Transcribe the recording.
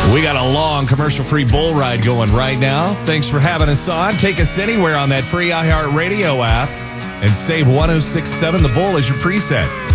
We got a long commercial-free bull ride going right now. Thanks for having us on. Take us anywhere on that free iHeartRadio app and save 106.7 The Bull as your preset.